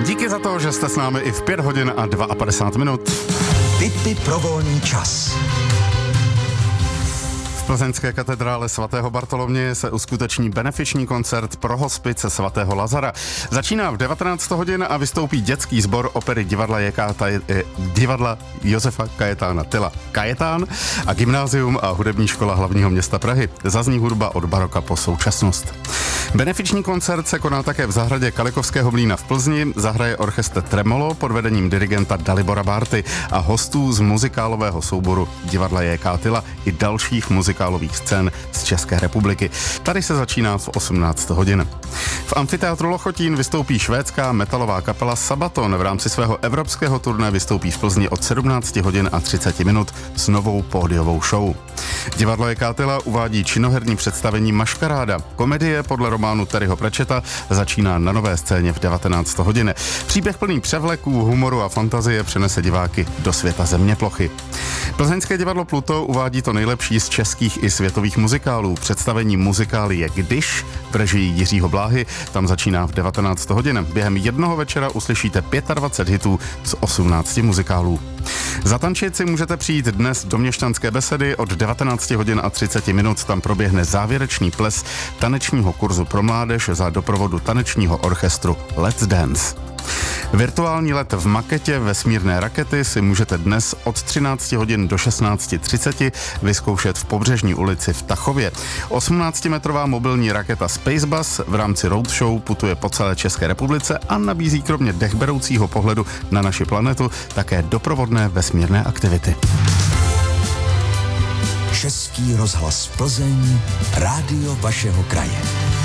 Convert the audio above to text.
Díky za to, že jste s námi i v 5 hodin a 52 minut. Tipy pro volný čas. V plzeňské katedrále svatého Bartoloměje se uskuteční benefiční koncert pro hospice svatého Lazara. Začíná v 19 hodin a vystoupí dětský sbor opery divadla Josefa Kajetána Tyla Kajetán a gymnázium a hudební škola hlavního města Prahy. Zazní hudba od baroka po současnost. Benefiční koncert se koná také v zahradě Kalikovského mlýna v Plzni, zahraje orchestr Tremolo pod vedením dirigenta Dalibora Bárty a hostů z muzikálového souboru divadla J.K. Tyla i dalších muzikálových scén z České republiky. Tady se začíná v 18 hodin. V amfiteátru Lochotín vystoupí švédská metalová kapela Sabaton. V rámci svého evropského turné vystoupí v Plzni od 17 hodin a 30 minut s novou pódiovou show. Divadlo J.K. Tyla uvádí činoherní představení Maškaráda. Komedie podle románu Terryho Pratchetta začíná na Nové scéně v 19 hodin. Příběh plný převleků, humoru a fantazie přenese diváky do světa zeměplochy. Plzeňské divadlo Pluto uvádí to nejlepší z českých i světových muzikálů. Představení muzikály Je Když v režii Jiřího Bláhy, tam začíná v 19 hodin. Během jednoho večera uslyšíte 25 hitů z 18 muzikálů. Zatančit si můžete přijít dnes do Měšťanské besedy od 19 hodin a 30 minut. Tam proběhne závěrečný ples tanečního kurzu pro mládež za doprovodu tanečního orchestru Let's Dance. Virtuální let v maketě vesmírné rakety si můžete dnes od 13 hodin do 16:30 vyzkoušet v Pobřežní ulici v Tachově. 18-metrová mobilní raketa Spacebus v rámci roadshow putuje po celé České republice a nabízí kromě dechberoucího pohledu na naši planetu také doprovodné vesmírné aktivity. Český rozhlas Plzeň, rádio vašeho kraje.